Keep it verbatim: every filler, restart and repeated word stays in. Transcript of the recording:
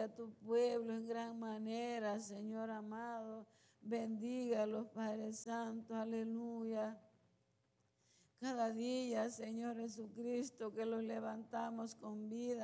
a tu pueblo en gran manera, Señor amado. Bendígalos, Padre Santo, aleluya. Cada día, Señor Jesucristo, que los levantamos con vida.